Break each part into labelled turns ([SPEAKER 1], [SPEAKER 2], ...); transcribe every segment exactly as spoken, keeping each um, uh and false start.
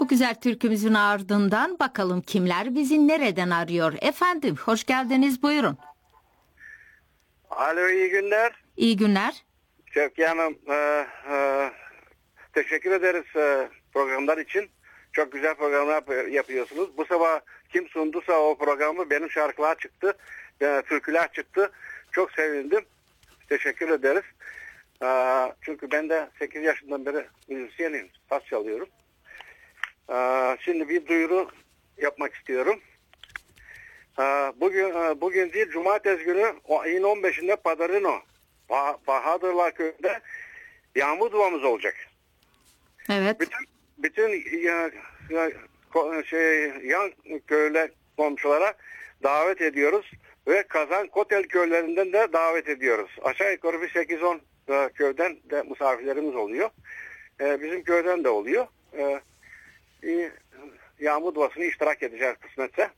[SPEAKER 1] güzel türkümüzün ardından bakalım kimler bizi nereden arıyor. Efendim hoş geldiniz, buyurun.
[SPEAKER 2] Alo, iyi günler.
[SPEAKER 1] İyi günler.
[SPEAKER 2] Şevki Hanım, e, e, teşekkür ederiz e, programlar için. Çok güzel programlar yap- yapıyorsunuz. Bu sabah kim sunduysa o programı benim şarkılar çıktı. E, türküler çıktı. Çok sevindim. Teşekkür ederiz. E, çünkü ben de sekiz yaşından beri müzisyenim. Saz çalıyorum. E, şimdi bir duyuru yapmak istiyorum. E, bugün e, bugün değil, cumartesi günü o ayın on beşinde Padarino Bah- Bahadırlar köyünde yağmur duamız olacak.
[SPEAKER 1] Evet.
[SPEAKER 2] Bütün bütün ya, ya, ko- şey yan köyler komşulara davet ediyoruz ve Kazan Kotel köylerinden de davet ediyoruz. Aşağı yukarı bir sekiz on e, köyden de misafirlerimiz oluyor. E, bizim köyden de oluyor. E, e, yağmur duasını iştirak edeceğiz kısmetse.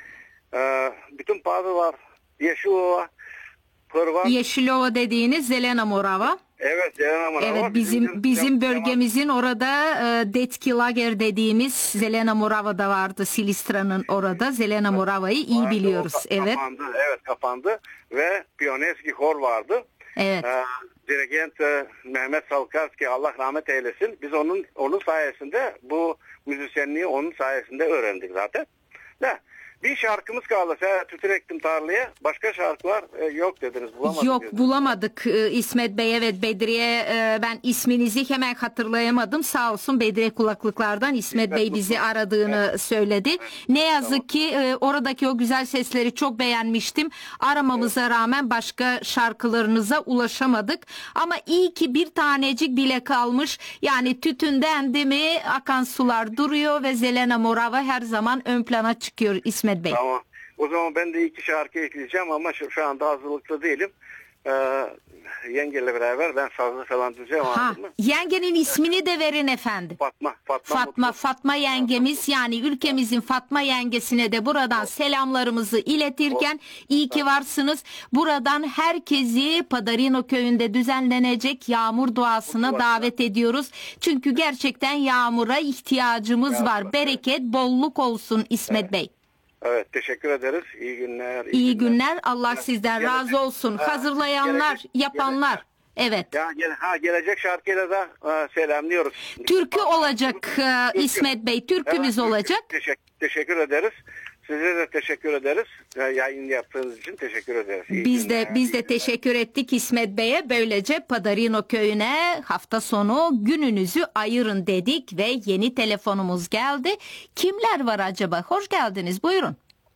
[SPEAKER 2] E, bütün Pazarlar, Yeşilova, Pırvan.
[SPEAKER 1] Yeşilova dediğiniz Zelena Morava.
[SPEAKER 2] Evet, Zelena Morava.
[SPEAKER 1] Evet, bizim bizim bölgemizin orada e, Detki Lager dediğimiz Zelena Morava'da vardı. Silistra'nın orada. Zelena Morava'yı iyi
[SPEAKER 2] vardı,
[SPEAKER 1] biliyoruz.
[SPEAKER 2] o
[SPEAKER 1] Evet.
[SPEAKER 2] Kapandı, evet kapandı ve Piyoneski Hor vardı.
[SPEAKER 1] Evet.
[SPEAKER 2] Ee, dirigent e, Mehmet Salkarski, Allah rahmet eylesin. Biz onun onun sayesinde bu müzisyenliği onun sayesinde öğrendik zaten. De, bir şarkımız kaldı. Sen tütün ektim tarlaya. Başka şarkılar e, yok dediniz. Bulamadık.
[SPEAKER 1] Yok
[SPEAKER 2] dediniz.
[SPEAKER 1] bulamadık e, İsmet Bey. Evet, Bedriye, e, ben isminizi hemen hatırlayamadım. Sağ olsun Bedriye kulaklıklardan İsmet,
[SPEAKER 2] İsmet
[SPEAKER 1] Bey bizi
[SPEAKER 2] Mutlu.
[SPEAKER 1] aradığını
[SPEAKER 2] Evet.
[SPEAKER 1] söyledi. Ne yazık ki e, oradaki o güzel sesleri çok beğenmiştim. Aramamıza rağmen başka şarkılarınıza ulaşamadık. Ama iyi ki bir tanecik bile kalmış. Yani tütünden de mi akan sular duruyor ve Zelena Morava her zaman ön plana çıkıyor İsmet Bey.
[SPEAKER 2] Tamam. O zaman ben de iki şarkı ekleyeceğim ama şu, şu anda hazırlıklı değilim. Ee, yengeyle beraber ben sazlı falan düzeceğim.
[SPEAKER 1] Ha,
[SPEAKER 2] anladın mı?
[SPEAKER 1] yengenin ismini de verin efendim.
[SPEAKER 2] Fatma. Fatma.
[SPEAKER 1] Fatma,
[SPEAKER 2] Mutlu.
[SPEAKER 1] Fatma yengemiz, yani ülkemizin Fatma yengesine de buradan selamlarımızı iletirken iyi ki varsınız. Buradan herkesi Padarino köyünde düzenlenecek yağmur duasına davet ediyoruz. Çünkü gerçekten yağmura ihtiyacımız
[SPEAKER 2] Yağmur,
[SPEAKER 1] var. Bereket, bolluk olsun İsmet Bey.
[SPEAKER 2] Evet, teşekkür ederiz. İyi günler.
[SPEAKER 1] İyi günler. Allah sizden
[SPEAKER 2] Gelecek-
[SPEAKER 1] razı olsun.
[SPEAKER 2] Ha,
[SPEAKER 1] Hazırlayanlar,
[SPEAKER 2] gelecek-
[SPEAKER 1] yapanlar. Evet.
[SPEAKER 2] Ya gel, ha gelecek şarkıyla da e, selamlıyoruz.
[SPEAKER 1] Türkü olacak e, İsmet Bey. Türkümüz
[SPEAKER 2] Evet,
[SPEAKER 1] olacak.
[SPEAKER 2] Teşekkür, teşekkür ederiz. Size de teşekkür ederiz. E, Yayın yaptığınız için teşekkür ederiz. İyi
[SPEAKER 1] Biz de
[SPEAKER 2] günler,
[SPEAKER 1] biz
[SPEAKER 2] iyi
[SPEAKER 1] de
[SPEAKER 2] günler.
[SPEAKER 1] teşekkür ettik İsmet Bey'e. Böylece Padarino köyüne hafta sonu gününüzü ayırın dedik ve yeni telefonumuz geldi. Kimler var acaba? Hoş geldiniz. Buyurun.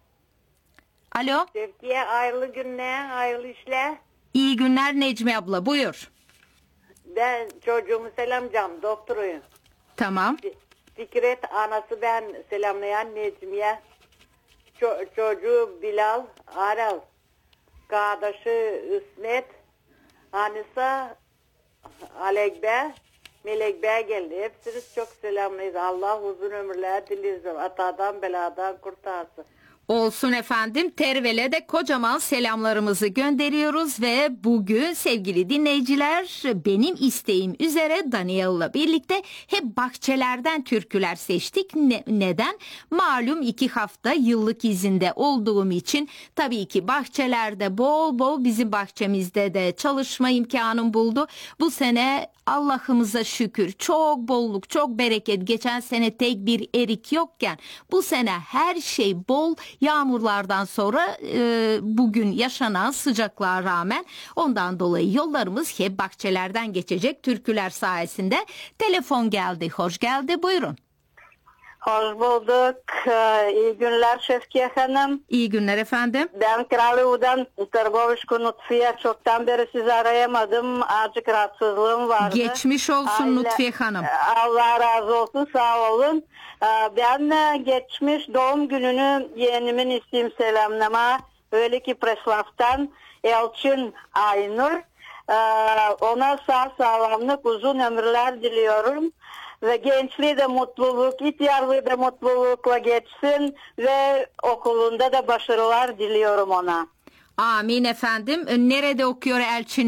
[SPEAKER 1] Alo.
[SPEAKER 3] Şevki'ye hayırlı günler, hayırlı işler.
[SPEAKER 1] İyi günler Necmi abla. Buyur.
[SPEAKER 3] Ben çocuğumu selamlayacağım, doktoruyum.
[SPEAKER 1] Tamam.
[SPEAKER 3] Fikret anası, ben selamlayan Necmiye. Ço- çocuğu Bilal, Aral. Kardeşi İsmet, Anisa, Alekbe, Melekbe geldi. Hepsini çok selamlayız. Allah uzun ömürler dileriz. Atadan beladan kurtarsın.
[SPEAKER 1] Olsun efendim. Tervel'e de kocaman selamlarımızı gönderiyoruz ve bugün sevgili dinleyiciler, benim isteğim üzere Daniel'la birlikte hep bahçelerden türküler seçtik. Ne- neden? Malum iki hafta yıllık izinde olduğum için tabii ki bahçelerde bol bol, bizim bahçemizde de çalışma imkanım buldu. Bu sene Allah'ımıza şükür çok bolluk, çok bereket. Geçen sene tek bir erik yokken bu sene her şey bol. Yağmurlardan sonra e, bugün yaşanan sıcaklığa rağmen, ondan dolayı yollarımız hep bahçelerden geçecek türküler sayesinde. Telefon geldi. Hoş geldi. Buyurun.
[SPEAKER 3] Hoş bulduk. Ee, İyi günler Şevkiye Hanım.
[SPEAKER 1] İyi günler efendim.
[SPEAKER 3] Ben Kralıova'dan Tırgovişku Nutfiye. Çoktan beri sizi arayamadım. Azıcık rahatsızlığım vardı.
[SPEAKER 1] Geçmiş olsun
[SPEAKER 3] Aile-
[SPEAKER 1] Lütfiye Hanım.
[SPEAKER 3] Allah razı olsun, sağ olun. Ee, Ben e, geçmiş doğum gününü yeğenimin isteyeyim selamlama. Öyle ki Preslav'tan Elçin Aynur. Ee, Ona sağ sağlamlık, uzun ömürler diliyorum. Ve gençliği de mutluluk, ihtiyarlığı da mutlulukla geçsin ve okulunda da başarılar diliyorum ona.
[SPEAKER 1] Amin efendim. Nerede okuyor Elçin